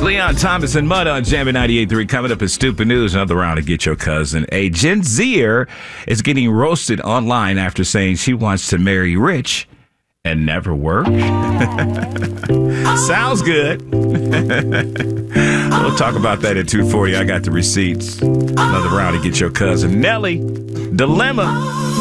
Leon Thomas and Mud on Jammin' 98.3. Coming up is Stupid News, another round to get your cousin. A Gen Zer is getting roasted online after saying she wants to marry rich and never work. Sounds good. We'll talk about that at 2:40. I got the receipts. Another round to get your cousin. Nelly, Dilemma.